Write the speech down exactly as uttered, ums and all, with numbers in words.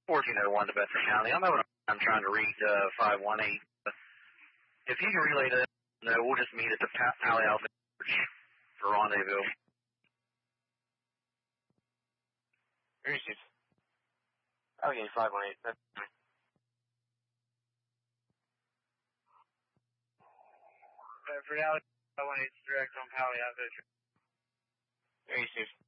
fourteen oh one to Bedford County. I'm having a I'm trying to read uh, five one eight. If you can relay that, no, we'll just meet at the Pally Alpha for rendezvous. Received. Okay, five one eight. That's fine. Bedford Alley, five one eight, direct on Pally Alpha. Received.